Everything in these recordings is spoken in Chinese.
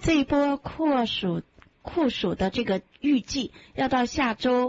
这一波酷暑的这个预计要到下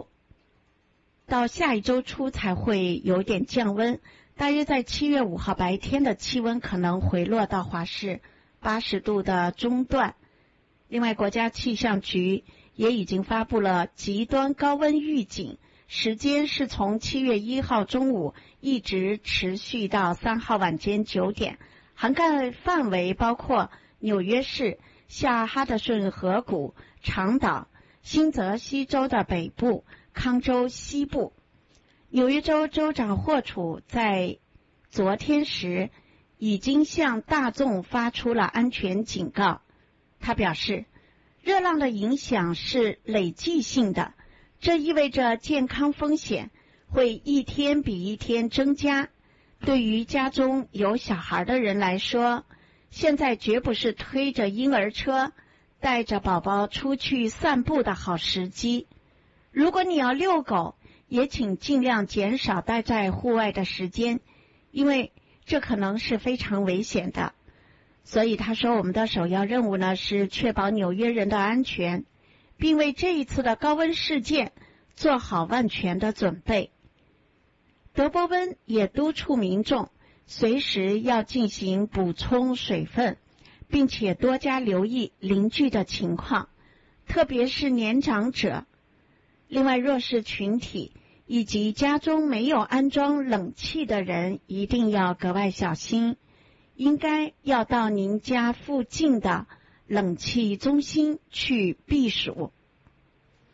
一周初才会有点降温，大约在7月5号白天的气温可能回落到华氏80度的中段。另外，国家气象局也已经发布了极端高温预警，时间是从7月1号中午一直持续到3号晚间9点，涵盖范围包括纽约市、下哈德逊河谷、长岛、新泽西州的北部、康州西部。纽约州州长霍楚在昨天时已经向大众发出了安全警告。他表示，热浪的影响是累计性的，这意味着健康风险会一天比一天增加。对于家中有小孩的人来说，现在绝不是推着婴儿车带着宝宝出去散步的好时机。如果你要遛狗，也请尽量减少待在户外的时间，因为这可能是非常危险的。所以他说，我们的首要任务呢是确保纽约人的安全，并为这一次的高温事件做好万全的准备。德波温也督促民众随时要进行补充水分，并且多加留意邻居的情况，特别是年长者。另外，弱势群体以及家中没有安装冷气的人一定要格外小心，应该要到您家附近的冷气中心去避暑。